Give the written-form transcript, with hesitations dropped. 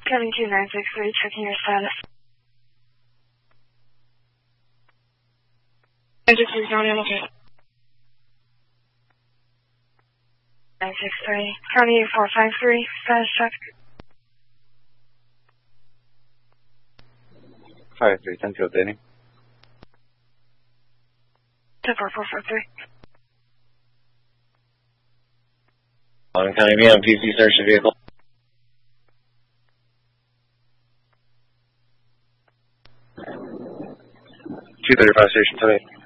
72963, checking your status. Entity County, I'm okay. 963, County 453, status check. 53, 10 to updating. 10443. Long County BMPC, search the vehicle. 235 station 28.